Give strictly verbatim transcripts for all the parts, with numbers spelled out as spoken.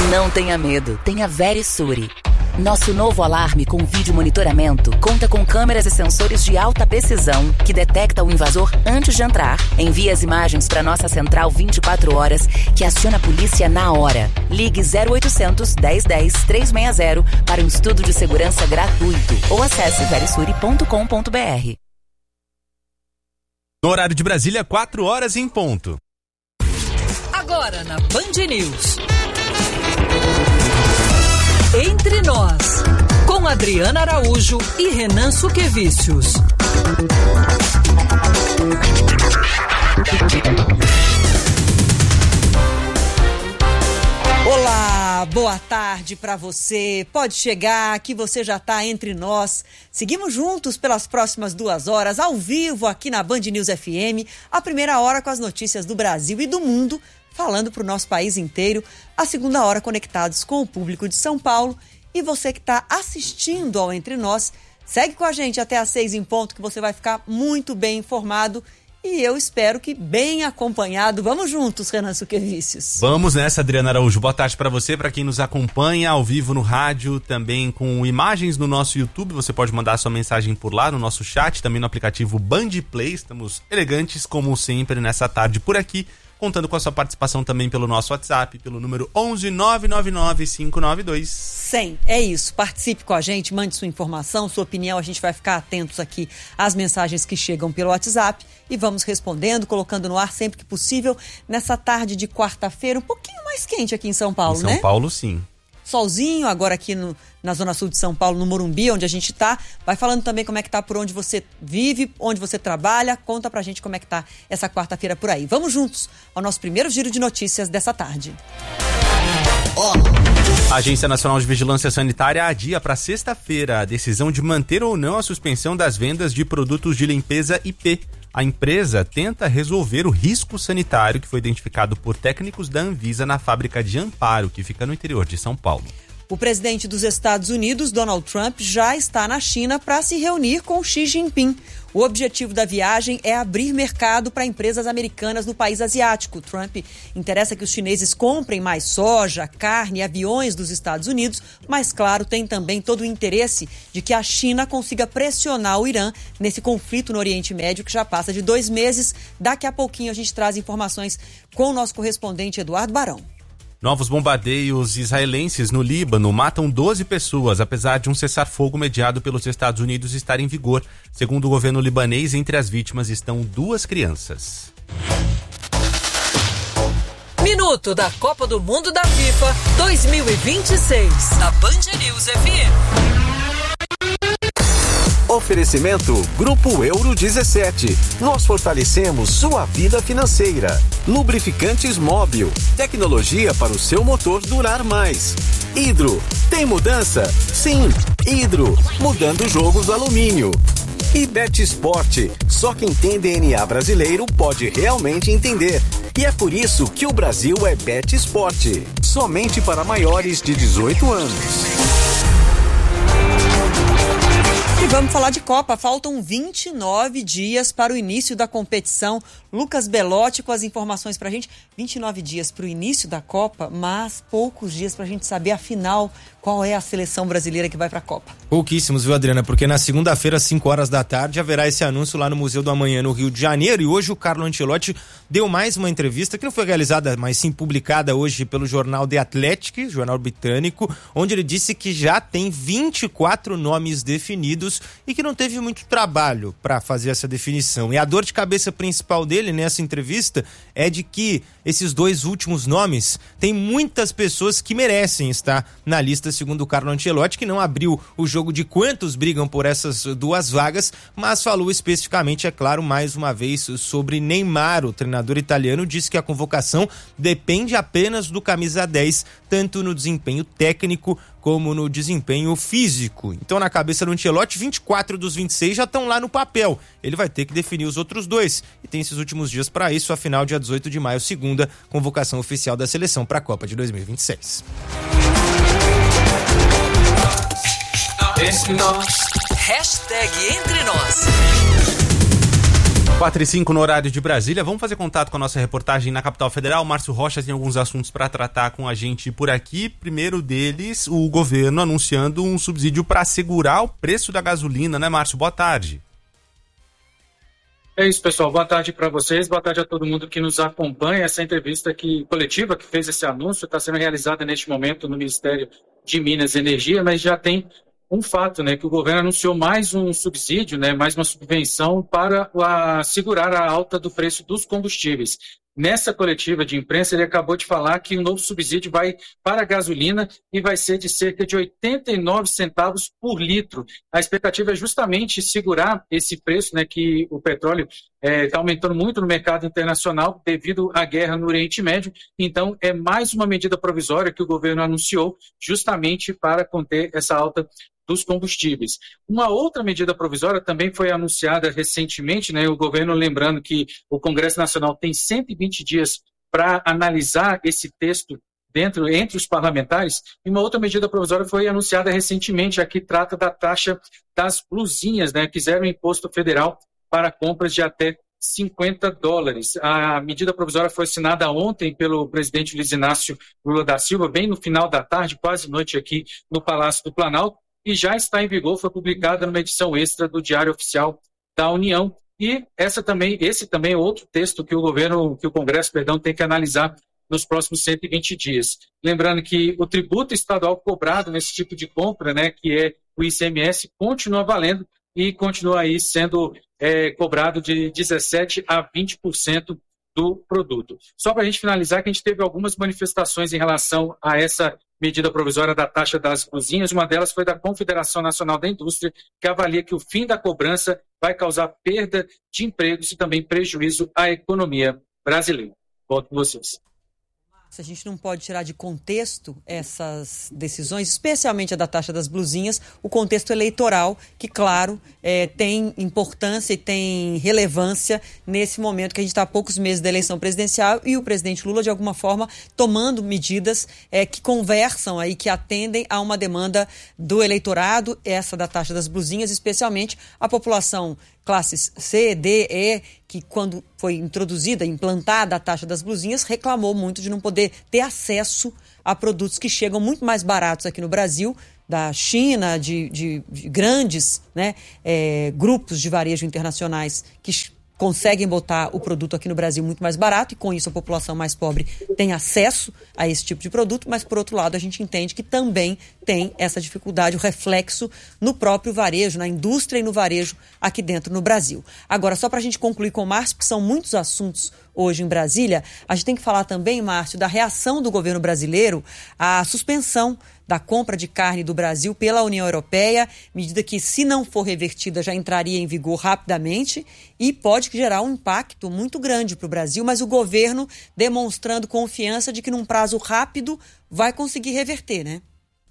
Não tenha medo, tenha Verisure. Nosso novo alarme com vídeo monitoramento conta com câmeras e sensores de alta precisão que detecta o invasor antes de entrar, envia as imagens para nossa central vinte e quatro horas, que aciona a polícia na hora. Ligue zero oitocentos, dez dez, trezentos e sessenta para um estudo de segurança gratuito ou acesse verisure ponto com ponto b r. No horário de Brasília, quatro horas em ponto. Agora na Band News. Entre Nós, com Adriana Araújo e Renan Suquevicius. Olá, boa tarde para você. Pode chegar que você já está entre nós. Seguimos juntos pelas próximas duas horas, ao vivo aqui na Band News F M, a primeira hora com as notícias do Brasil e do mundo, falando para o nosso país inteiro, a segunda hora conectados com o público de São Paulo. E você que está assistindo ao Entre Nós, segue com a gente até às seis em ponto, que você vai ficar muito bem informado e eu espero que bem acompanhado. Vamos juntos, Renan Suquevicius. Vamos nessa, Adriana Araújo. Boa tarde para você, para quem nos acompanha ao vivo no rádio, também com imagens no nosso YouTube. Você pode mandar sua mensagem por lá no nosso chat, também no aplicativo Band Play. Estamos elegantes, como sempre, nessa tarde por aqui, contando com a sua participação também pelo nosso WhatsApp, pelo número onze nove nove nove cinco nove dois cem. É isso, participe com a gente, mande sua informação, sua opinião, a gente vai ficar atentos aqui às mensagens que chegam pelo WhatsApp e vamos respondendo, colocando no ar sempre que possível, nessa tarde de quarta-feira, um pouquinho mais quente aqui em São Paulo, né? Em São né? Paulo, sim. Solzinho, agora aqui no, na Zona Sul de São Paulo, no Morumbi, onde a gente tá. Vai falando também como é que tá por onde você vive, onde você trabalha. Conta pra gente como é que tá essa quarta-feira por aí. Vamos juntos ao nosso primeiro giro de notícias dessa tarde. A Agência Nacional de Vigilância Sanitária adia para sexta-feira a decisão de manter ou não a suspensão das vendas de produtos de limpeza I P. A empresa tenta resolver o risco sanitário que foi identificado por técnicos da Anvisa na fábrica de Amparo, que fica no interior de São Paulo. O presidente dos Estados Unidos, Donald Trump, já está na China para se reunir com Xi Jinping. O objetivo da viagem é abrir mercado para empresas americanas no país asiático. Trump interessa que os chineses comprem mais soja, carne e aviões dos Estados Unidos, mas, claro, tem também todo o interesse de que a China consiga pressionar o Irã nesse conflito no Oriente Médio, que já passa de dois meses. Daqui a pouquinho a gente traz informações com o nosso correspondente Eduardo Barão. Novos bombardeios israelenses no Líbano matam doze pessoas, apesar de um cessar-fogo mediado pelos Estados Unidos estar em vigor. Segundo o governo libanês, entre as vítimas estão duas crianças. Minuto da Copa do Mundo da FIFA dois mil e vinte e seis, na Band News F M. Oferecimento Grupo Euro dezessete. Nós fortalecemos sua vida financeira. Lubrificantes Móbil. Tecnologia para o seu motor durar mais. Hidro. Tem mudança? Sim. Hidro. Mudando o jogo do alumínio. E Bet Sport. Só quem tem D N A brasileiro pode realmente entender. E é por isso que o Brasil é Bet Sport. Somente para maiores de dezoito anos. E vamos falar de Copa. Faltam vinte e nove dias para o início da competição. Lucas Belotti com as informações pra gente. vinte e nove dias para o início da Copa, mas poucos dias pra gente saber, afinal, qual é a seleção brasileira que vai pra Copa. Pouquíssimos, viu, Adriana? Porque na segunda-feira, às cinco horas da tarde, haverá esse anúncio lá no Museu do Amanhã, no Rio de Janeiro. E hoje o Carlo Ancelotti deu mais uma entrevista, que não foi realizada, mas sim publicada hoje pelo jornal The Athletic, jornal britânico, onde ele disse que já tem vinte e quatro nomes definidos e que não teve muito trabalho para fazer essa definição. E a dor de cabeça principal dele nessa entrevista é de que esses dois últimos nomes tem muitas pessoas que merecem estar na lista, segundo o Carlo Ancelotti, que não abriu o jogo de quantos brigam por essas duas vagas, mas falou especificamente, é claro, mais uma vez sobre Neymar. O treinador italiano disse que a convocação depende apenas do camisa dez, tanto no desempenho técnico como no desempenho físico. Então, na cabeça do Ancelotti, vinte e quatro dos vinte e seis já estão lá no papel. Ele vai ter que definir os outros dois. E tem esses últimos dias para isso, afinal, dia dezoito de maio, segunda convocação oficial da seleção para a Copa de dois mil e vinte e seis. Hashtag Entre Nós. quatro e cinco no horário de Brasília. Vamos fazer contato com a nossa reportagem na capital federal. Márcio Rocha tem alguns assuntos para tratar com a gente por aqui. Primeiro deles, o governo anunciando um subsídio para segurar o preço da gasolina, né, Márcio? Boa tarde. É isso, pessoal. Boa tarde para vocês, boa tarde a todo mundo que nos acompanha. Essa entrevista aqui, coletiva que fez esse anúncio está sendo realizada neste momento no Ministério de Minas e Energia, mas já tem um fato, né, que o governo anunciou mais um subsídio, né, mais uma subvenção para a, segurar a alta do preço dos combustíveis. Nessa coletiva de imprensa, ele acabou de falar que o novo subsídio vai para a gasolina e vai ser de cerca de oitenta e nove centavos por litro. A expectativa é justamente segurar esse preço, né, que o petróleo está é, aumentando muito no mercado internacional devido à guerra no Oriente Médio. Então, é mais uma medida provisória que o governo anunciou justamente para conter essa alta dos combustíveis. Uma outra medida provisória também foi anunciada recentemente, né? O governo, lembrando que o Congresso Nacional tem cento e vinte dias para analisar esse texto dentro, entre os parlamentares, e uma outra medida provisória foi anunciada recentemente, a que trata da taxa das blusinhas, né? Que zero imposto federal para compras de até cinquenta dólares. A medida provisória foi assinada ontem pelo presidente Luiz Inácio Lula da Silva, bem no final da tarde, quase noite aqui no Palácio do Planalto, e já está em vigor, foi publicada numa edição extra do Diário Oficial da União. E essa também, esse também é outro texto que o governo, que o Congresso, perdão, tem que analisar nos próximos cento e vinte dias. Lembrando que o tributo estadual cobrado nesse tipo de compra, né, que é o I C M S, continua valendo e continua aí sendo é, cobrado de dezessete a vinte por cento do produto. Só para a gente finalizar, que a gente teve algumas manifestações em relação a essa medida provisória da taxa das blusinhas. Uma delas foi da Confederação Nacional da Indústria, que avalia que o fim da cobrança vai causar perda de empregos e também prejuízo à economia brasileira. Volto com vocês. A gente não pode tirar de contexto essas decisões, especialmente a da taxa das blusinhas, o contexto eleitoral, que, claro, é, tem importância e tem relevância nesse momento que a gente está a poucos meses da eleição presidencial e o presidente Lula, de alguma forma, tomando medidas é, que conversam aí, que atendem a uma demanda do eleitorado, essa da taxa das blusinhas, especialmente a população classes C, D, E, que quando foi introduzida, implantada a taxa das blusinhas, reclamou muito de não poder ter acesso a produtos que chegam muito mais baratos aqui no Brasil, da China, de, de, de grandes né, é, grupos de varejo internacionais que conseguem botar o produto aqui no Brasil muito mais barato e com isso a população mais pobre tem acesso a esse tipo de produto, mas por outro lado a gente entende que também tem essa dificuldade, o reflexo no próprio varejo, na indústria e no varejo aqui dentro no Brasil. Agora, só para a gente concluir com o Márcio, porque são muitos assuntos hoje em Brasília, a gente tem que falar também, Márcio, da reação do governo brasileiro à suspensão da compra de carne do Brasil pela União Europeia, medida que, se não for revertida, já entraria em vigor rapidamente e pode gerar um impacto muito grande para o Brasil, mas o governo demonstrando confiança de que num prazo rápido vai conseguir reverter, né?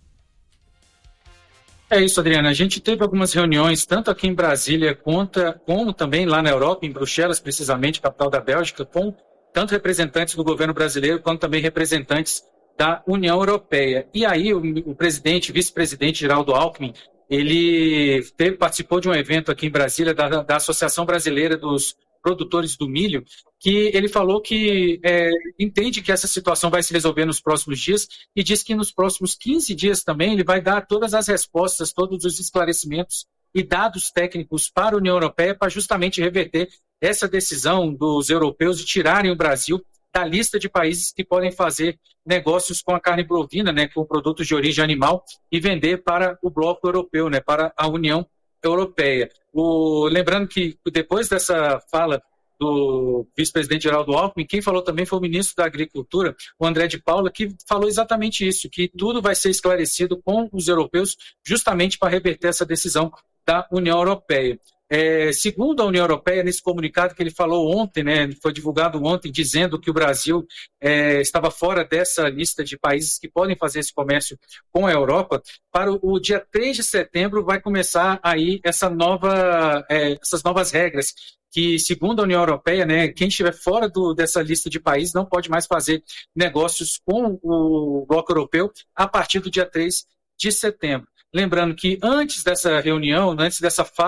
É isso, Adriana. A gente teve algumas reuniões, tanto aqui em Brasília, quanto, como também lá na Europa, em Bruxelas, precisamente, capital da Bélgica, com tanto representantes do governo brasileiro, quanto também representantes da União Europeia. E aí o, o presidente, vice-presidente Geraldo Alckmin, ele teve, participou de um evento aqui em Brasília da, da Associação Brasileira dos Produtores do Milho, que ele falou que é, entende que essa situação vai se resolver nos próximos dias e diz que nos próximos quinze dias também ele vai dar todas as respostas, todos os esclarecimentos e dados técnicos para a União Europeia para justamente reverter essa decisão dos europeus de tirarem o Brasil da lista de países que podem fazer negócios com a carne bovina, né, com produtos de origem animal e vender para o bloco europeu, né, para a União Europeia. O, lembrando que depois dessa fala do vice-presidente Geraldo Alckmin, quem falou também foi o ministro da Agricultura, o André de Paula, que falou exatamente isso, que tudo vai ser esclarecido com os europeus justamente para reverter essa decisão da União Europeia. É, segundo a União Europeia, nesse comunicado que ele falou ontem, né, foi divulgado ontem, dizendo que o Brasil é, estava fora dessa lista de países que podem fazer esse comércio com a Europa, para o, o dia três de setembro vai começar aí essa nova, é, essas novas regras, que segundo a União Europeia, né, quem estiver fora do, dessa lista de países não pode mais fazer negócios com o bloco europeu a partir do dia três de setembro. Lembrando que antes dessa reunião, antes dessa fala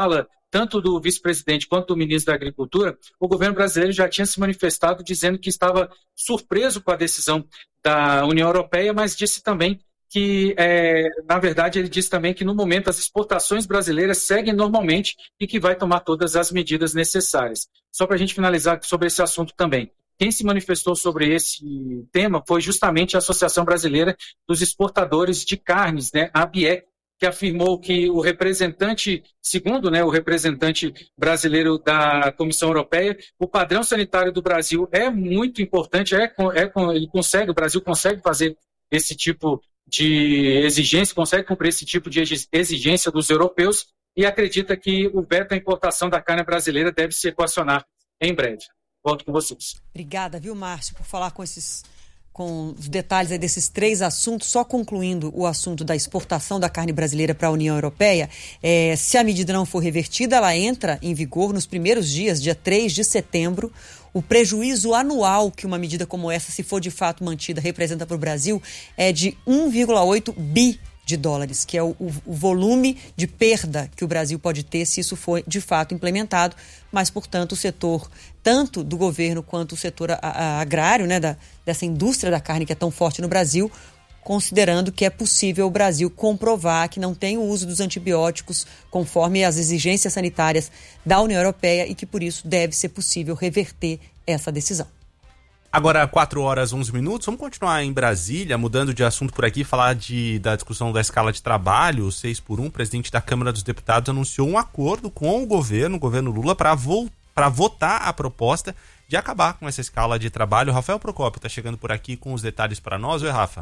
tanto do vice-presidente quanto do ministro da Agricultura, o governo brasileiro já tinha se manifestado dizendo que estava surpreso com a decisão da União Europeia, mas disse também que, é, na verdade, ele disse também que no momento as exportações brasileiras seguem normalmente e que vai tomar todas as medidas necessárias. Só para a gente finalizar sobre esse assunto também. Quem se manifestou sobre esse tema foi justamente a Associação Brasileira dos Exportadores de Carnes, né, a ABIEC, que afirmou que o representante, segundo né, o representante brasileiro da Comissão Europeia, o padrão sanitário do Brasil é muito importante, é, é, ele consegue, o Brasil consegue fazer esse tipo de exigência, consegue cumprir esse tipo de exigência dos europeus e acredita que o veto à importação da carne brasileira deve se equacionar em breve. Volto com vocês. Obrigada, viu, Márcio, por falar com esses... com os detalhes aí desses três assuntos, só concluindo o assunto da exportação da carne brasileira para a União Europeia, é, se a medida não for revertida, ela entra em vigor nos primeiros dias, dia três de setembro. O prejuízo anual que uma medida como essa, se for de fato mantida, representa para o Brasil é de um vírgula oito bi de dólares, que é o, o, o volume de perda que o Brasil pode ter se isso for de fato implementado, mas, portanto, o setor, tanto do governo quanto o setor a, a agrário, né, da, dessa indústria da carne que é tão forte no Brasil, considerando que é possível o Brasil comprovar que não tem o uso dos antibióticos conforme as exigências sanitárias da União Europeia e que, por isso, deve ser possível reverter essa decisão. Agora, quatro horas e onze minutos, vamos continuar em Brasília, mudando de assunto por aqui, falar de, da discussão da escala de trabalho, seis por um. O presidente da Câmara dos Deputados anunciou um acordo com o governo, o governo Lula, para vo- para votar a proposta de acabar com essa escala de trabalho. O Rafael Procópio está chegando por aqui com os detalhes para nós. Oi, Rafa.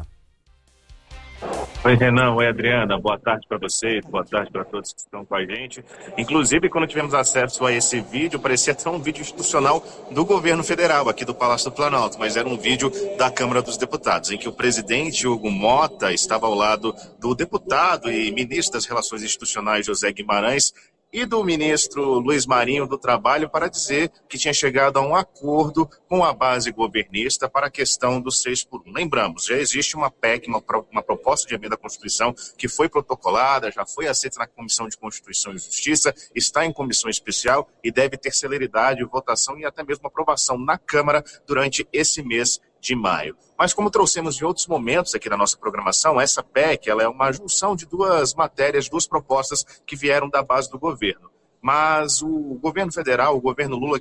Oi, Renan. Oi, Adriana. Boa tarde para vocês, boa tarde para todos que estão com a gente. Inclusive, quando tivemos acesso a esse vídeo, parecia até um vídeo institucional do governo federal, aqui do Palácio do Planalto, mas era um vídeo da Câmara dos Deputados, em que o presidente Hugo Mota estava ao lado do deputado e ministro das Relações Institucionais, José Guimarães, e do ministro Luiz Marinho do Trabalho para dizer que tinha chegado a um acordo com a base governista para a questão dos seis por um. Lembramos, já existe uma P E C, uma, uma proposta de emenda à Constituição que foi protocolada, já foi aceita na Comissão de Constituição e Justiça, está em comissão especial e deve ter celeridade, votação e até mesmo aprovação na Câmara durante esse mês de maio. Mas como trouxemos em outros momentos aqui na nossa programação, essa P E C ela é uma junção de duas matérias, duas propostas que vieram da base do governo. Mas o governo federal, o governo Lula,